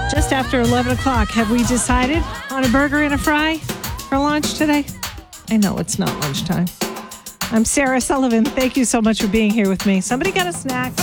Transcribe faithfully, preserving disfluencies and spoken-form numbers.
Just after eleven o'clock, have we decided on a burger and a fry for lunch today? I know it's not lunchtime. I'm Sarah Sullivan. Thank you so much for being here with me. Somebody got a snack?